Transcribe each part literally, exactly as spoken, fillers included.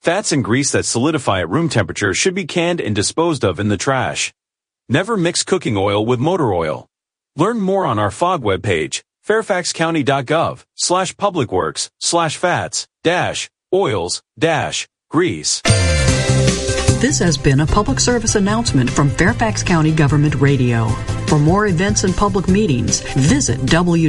Fats and grease that solidify at room temperature should be canned and disposed of in the trash. Never mix cooking oil with motor oil. Learn more on our F O G webpage, fairfaxcounty.gov slash publicworks slash fats dash oils dash grease. This has been a public service announcement from Fairfax County Government Radio. For more events and public meetings, visit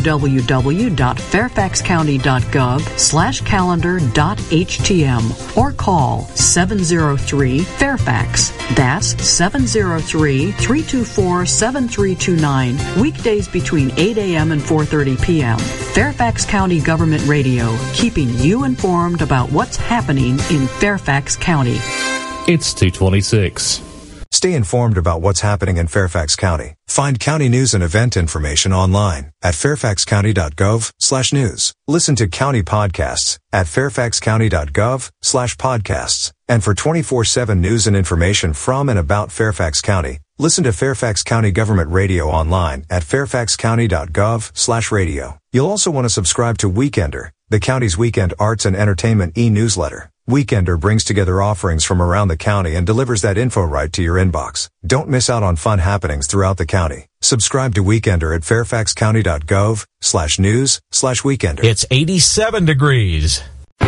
www.fairfaxcounty.gov slash calendar.htm or call seven oh three Fairfax. That's seven oh three, three two four, seven three two nine, weekdays between eight a.m. and four thirty p.m. Fairfax County Government Radio, keeping you informed about what's happening in Fairfax County. It's two twenty-six. Stay informed about what's happening in Fairfax County. Find county news and event information online at fairfaxcounty.gov slash news. Listen to county podcasts at fairfaxcounty.gov slash podcasts. And for twenty-four seven news and information from and about Fairfax County, listen to Fairfax County Government Radio online at fairfaxcounty.gov slash radio. You'll also want to subscribe to Weekender, the county's weekend arts and entertainment e-newsletter. Weekender brings together offerings from around the county and delivers that info right to your inbox. Don't miss out on fun happenings throughout the county. Subscribe to Weekender at fairfaxcounty.gov slash news slash weekender. It's eighty-seven degrees.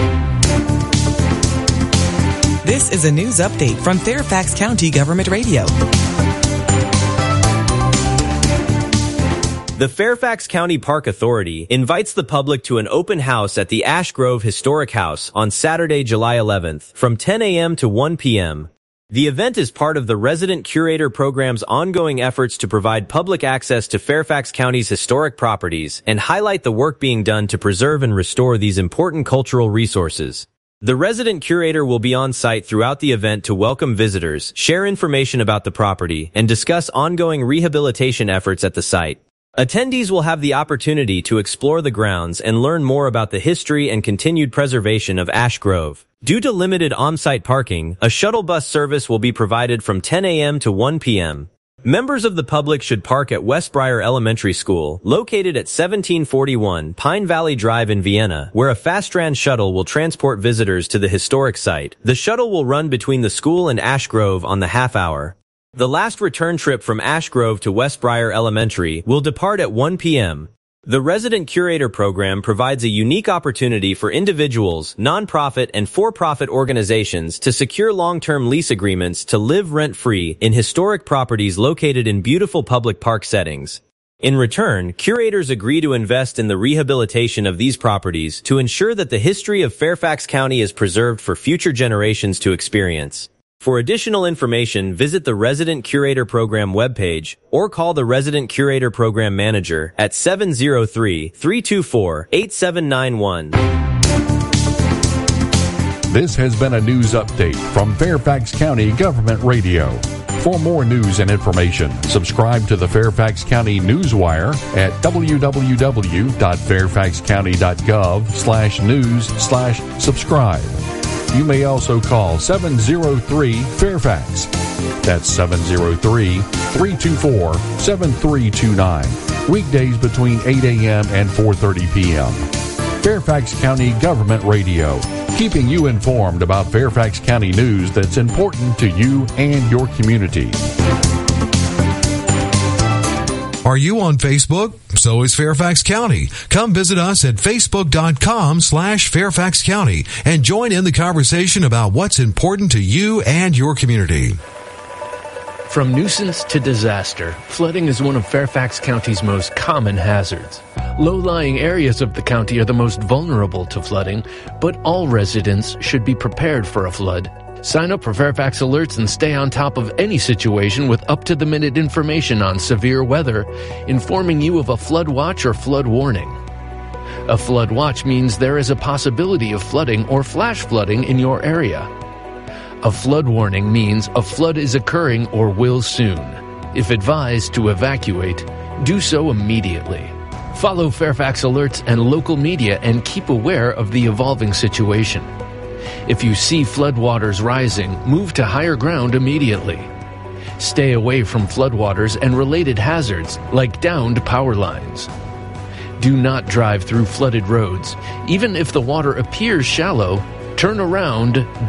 This is a news update from Fairfax County Government Radio. The Fairfax County Park Authority invites the public to an open house at the Ash Grove Historic House on Saturday, July eleventh, from ten a.m. to one p.m. The event is part of the Resident Curator Program's ongoing efforts to provide public access to Fairfax County's historic properties and highlight the work being done to preserve and restore these important cultural resources. The resident curator will be on site throughout the event to welcome visitors, share information about the property, and discuss ongoing rehabilitation efforts at the site. Attendees will have the opportunity to explore the grounds and learn more about the history and continued preservation of Ash Grove. Due to limited on-site parking, a shuttle bus service will be provided from ten a.m. to one p.m. Members of the public should park at Westbriar Elementary School, located at seventeen forty-one Pine Valley Drive in Vienna, where a FastTran shuttle will transport visitors to the historic site. The shuttle will run between the school and Ash Grove on the half hour. The last return trip from Ash Grove to Westbriar Elementary will depart at one p.m. The Resident Curator Program provides a unique opportunity for individuals, nonprofit, and for-profit organizations to secure long-term lease agreements to live rent-free in historic properties located in beautiful public park settings. In return, curators agree to invest in the rehabilitation of these properties to ensure that the history of Fairfax County is preserved for future generations to experience. For additional information, visit the Resident Curator Program webpage or call the Resident Curator Program Manager at seven oh three, three two four, eight seven nine one. This has been a news update from Fairfax County Government Radio. For more news and information, subscribe to the Fairfax County Newswire at www.fairfaxcounty.gov slash news slash subscribe. You may also call seven oh three Fairfax. That's seven oh three, three two four, seven three two nine. Weekdays between eight a.m. and four thirty p.m. Fairfax County Government Radio, keeping you informed about Fairfax County news that's important to you and your community. Are you on Facebook? So is Fairfax County. Come visit us at facebook.com slash Fairfax County and join in the conversation about what's important to you and your community. From nuisance to disaster, flooding is one of Fairfax County's most common hazards. Low-lying areas of the county are the most vulnerable to flooding, but all residents should be prepared for a flood. Sign up for Fairfax Alerts and stay on top of any situation with up-to-the-minute information on severe weather, informing you of a flood watch or flood warning. A flood watch means there is a possibility of flooding or flash flooding in your area. A flood warning means a flood is occurring or will soon. If advised to evacuate, do so immediately. Follow Fairfax Alerts and local media and keep aware of the evolving situation. If you see floodwaters rising, move to higher ground immediately. Stay away from floodwaters and related hazards like downed power lines. Do not drive through flooded roads. Even if the water appears shallow, turn around.